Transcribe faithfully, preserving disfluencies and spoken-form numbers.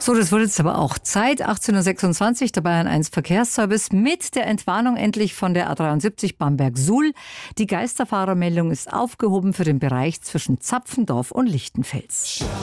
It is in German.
So, das wurde jetzt aber auch Zeit. achtzehn Uhr sechsundzwanzig, der Bayern eins Verkehrsservice mit der Entwarnung endlich von der A dreiundsiebzig Bamberg-Suhl. Die Geisterfahrermeldung ist aufgehoben für den Bereich zwischen Zapfendorf und Lichtenfels.